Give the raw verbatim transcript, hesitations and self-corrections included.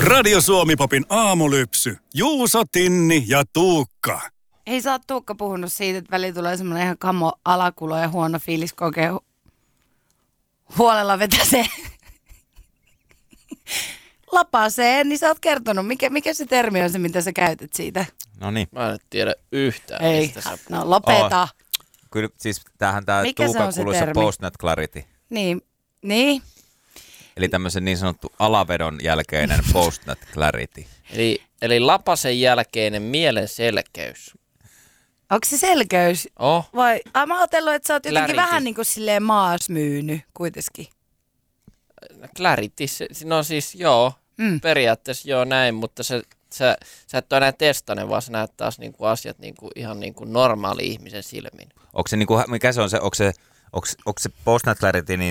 Radio Suomi-popin aamulypsy. Juuso, Tinni ja Tuukka. Ei sä oot Tuukka puhunut siitä, että väliin tulee semmoinen ihan kamo alakulo ja huono fiilis, kun oikein hu- huolella vetäsee lapaseen, niin sä oot kertonut. Mikä, mikä se termi on se, mitä sä käytät siitä? No niin. Mä en tiedä yhtään, Ei, mistä sä puhut. no lopeta. Oh. Kyllä siis tämähän tää Mikä se Tuukan on se kuuluisa termi? post-nut clarity. Niin, niin. Eli tämmöisen niin sanottu alavedon jälkeinen post-nut clarity. Eli, eli lapasen jälkeinen mielen selkeys. Onko se selkeys? Oh, Vai, ai mä oon ajatellut, että sä oot jotenkin Clarity. vähän niin kuin silleen maasmyynyt kuitenkin. clarity, se- no siis joo, Mm. periaatteessa joo näin, mutta se, sä, sä et ole enää testanne, vaan sä näet taas niinku asiat niinku, ihan niinku normaali ihmisen silmin. Onko se niinku, mikä se on se, onko se, onko, onko se post-nut clarity niin